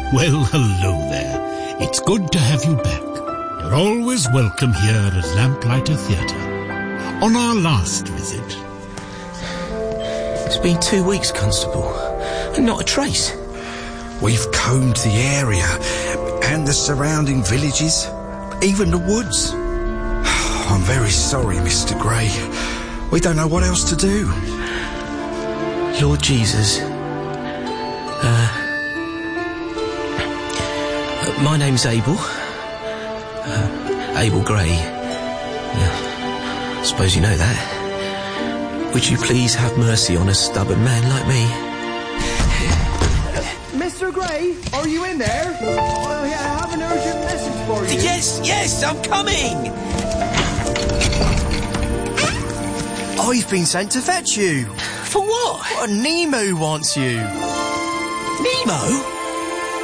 Well, hello there. It's good to have you back. You're always welcome here at Lamplighter Theatre. On our last visit... It's been 2 weeks, Constable, and not a trace. We've combed the area and the surrounding villages, even the woods. I'm very sorry, Mr. Gray. We don't know what else to do. Lord Jesus. My name's Abel. Abel Gray. I suppose you know that. Would you please have mercy on a stubborn man like me? Mr. Gray, are you in there? Well, yeah, I have an urgent message for you. Yes, I'm coming! I've been sent to fetch you. For what? Nemo wants you. Nemo?